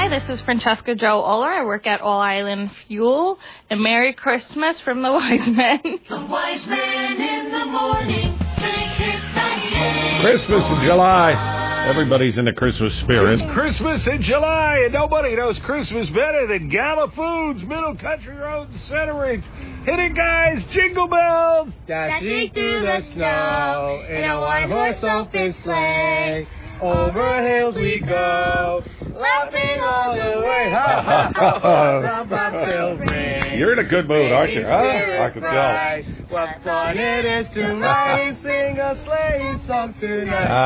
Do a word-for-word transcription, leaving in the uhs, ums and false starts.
Hi, this is Francesca Jo Oler. I work at All Island Fuel. And Merry Christmas from the Wise Men. The Wise Men in the morning. Christmas in July. Everybody's in the Christmas spirit. It's Christmas in July, and nobody knows Christmas better than Gala Foods, Middle Country Road, Centeridge. Hit it, guys, jingle bells. Dashing through the snow in a one-horse open sleigh. Over hills we go, laughing all the way. Ha, ha, ha, ha. You're in a good mood, aren't you? Huh? I can tell. What fun it is to ride and sing a sleigh song tonight.